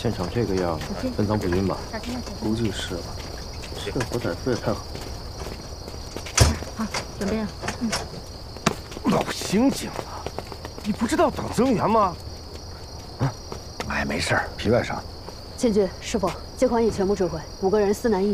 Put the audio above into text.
现场这个样，分赃不均吧？ 估计是吧。这伙歹徒也太狠。 好，准备了。 老刑警了，你不知道等增援吗？ 哎，没事儿，皮外伤。 千钧师傅，接款已全部追回，5个人4男1女。